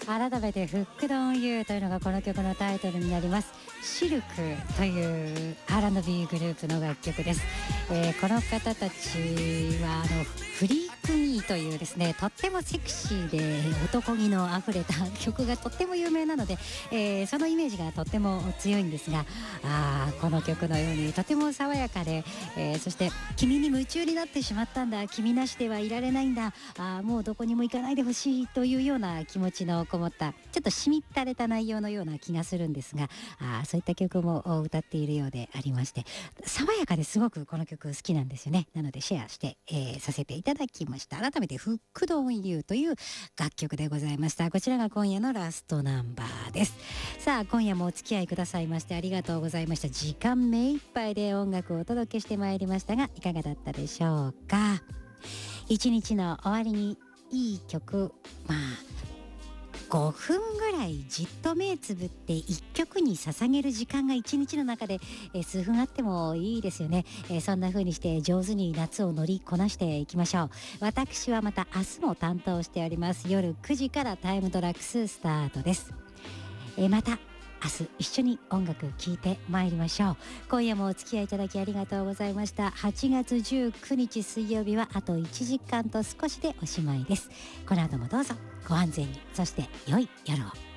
改めてフックドンユーというのがこの曲のタイトルになります。シルクという R&B グループの楽曲です。この方たちはフリークミーというですね、とってもセクシーで男気のあふれた曲がとっても有名なので、そのイメージがとっても強いんですが、この曲のようにとても爽やかで、そして君に夢中になってしまったんだ、君なしではいられないんだ、もうどこにも行かないでほしいというような気持ちのこもったちょっとしみったれた内容のような気がするんですが、そういった曲も歌っているようでありまして、爽やかですごくこの曲好きなんですよね。なのでシェアして、させていただきました。改めてフックドンユーという楽曲でございました。こちらが今夜のラストナンバーです。さあ今夜もお付き合いくださいましてありがとうございました。時間目いっぱいで音楽をお届けしてまいりましたが、いかがだったでしょうか。一日の終わりにいい曲、5分ぐらいじっと目つぶって1曲に捧げる時間が1日の中で数分あってもいいですよね。そんな風にして上手に夏を乗りこなしていきましょう。私はまた明日も担当しております。夜9時からタイムトラックススタートです。また明日一緒に音楽聴いてまいりましょう。今夜もお付き合いいただきありがとうございました。8月19日水曜日はあと1時間と少しでおしまいです。この後もどうぞご安全に、そして良い夜を。